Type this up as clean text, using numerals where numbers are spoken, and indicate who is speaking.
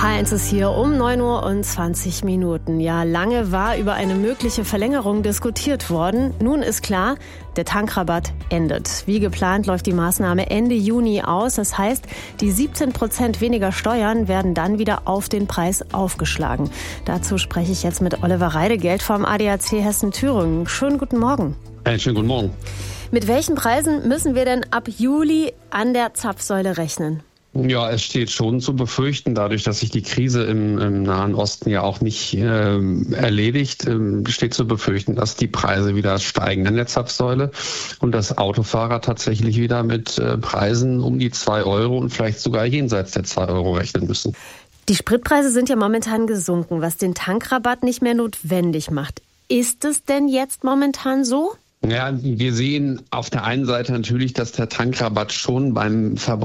Speaker 1: A1 ist hier um 9:20 Uhr. Ja, lange war über eine mögliche Verlängerung diskutiert worden. Nun ist klar, der Tankrabatt endet. Wie geplant läuft die Maßnahme Ende Juni aus. Das heißt, die 17% weniger Steuern werden dann wieder auf den Preis aufgeschlagen. Dazu spreche ich jetzt mit Oliver Reidegeld vom ADAC Hessen-Thüringen. Schönen guten Morgen.
Speaker 2: Schönen guten Morgen.
Speaker 1: Mit welchen Preisen müssen wir denn ab Juli an der Zapfsäule rechnen?
Speaker 2: Ja, es steht schon zu befürchten, dadurch, dass sich die Krise im Nahen Osten ja auch nicht erledigt, steht zu befürchten, dass die Preise wieder steigen an der Zapfsäule und dass Autofahrer tatsächlich wieder mit Preisen um die 2 Euro und vielleicht sogar jenseits der 2 Euro rechnen müssen.
Speaker 1: Die Spritpreise sind ja momentan gesunken, was den Tankrabatt nicht mehr notwendig macht. Ist es denn jetzt momentan so?
Speaker 2: Ja, wir sehen auf der einen Seite natürlich, dass der Tankrabatt schon beim Verbraucher